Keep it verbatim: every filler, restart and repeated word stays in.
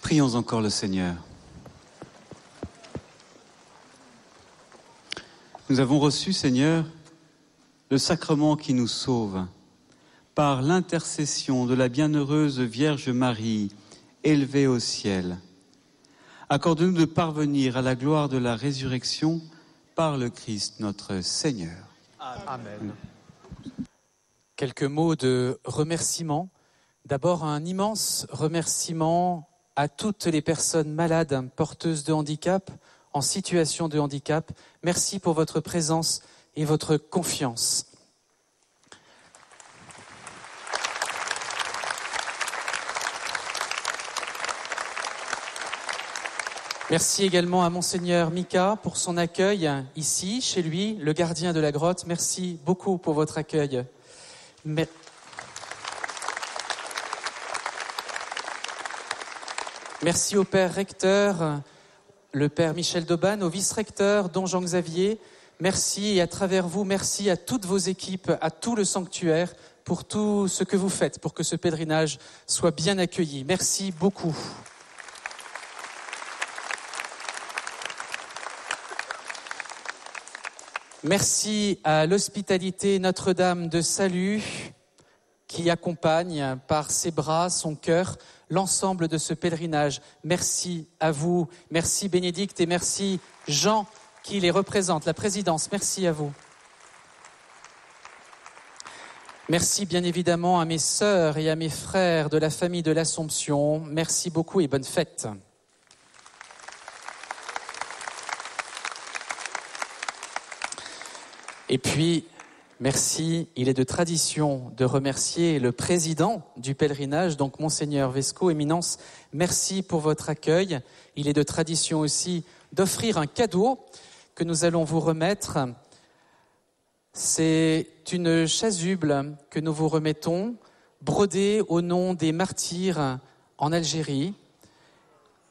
Prions encore le Seigneur. Nous avons reçu, Seigneur, le sacrement qui nous sauve. Par l'intercession de la bienheureuse Vierge Marie, élevée au ciel. Accorde-nous de parvenir à la gloire de la résurrection par le Christ notre Seigneur. Amen. Quelques mots de remerciement. D'abord, un immense remerciement à toutes les personnes malades, porteuses de handicap, en situation de handicap. Merci pour votre présence et votre confiance. Merci également à Monseigneur Mika pour son accueil ici, chez lui, le gardien de la grotte. Merci beaucoup pour votre accueil. Mais... Merci au Père recteur, le Père Michel Dauban, au vice-recteur, Don Jean-Xavier. Merci et à travers vous, merci à toutes vos équipes, à tout le sanctuaire pour tout ce que vous faites, pour que ce pèlerinage soit bien accueilli. Merci beaucoup. Merci à l'hospitalité Notre-Dame de Salut qui accompagne par ses bras, son cœur, l'ensemble de ce pèlerinage. Merci à vous, merci Bénédicte et merci Jean qui les représente, la présidence. Merci à vous. Merci bien évidemment à mes sœurs et à mes frères de la famille de l'Assomption. Merci beaucoup et bonne fête. Et puis, merci, il est de tradition de remercier le président du pèlerinage, donc Monseigneur Vesco, Éminence, merci pour votre accueil. Il est de tradition aussi d'offrir un cadeau que nous allons vous remettre. C'est une chasuble que nous vous remettons, brodée au nom des martyrs en Algérie.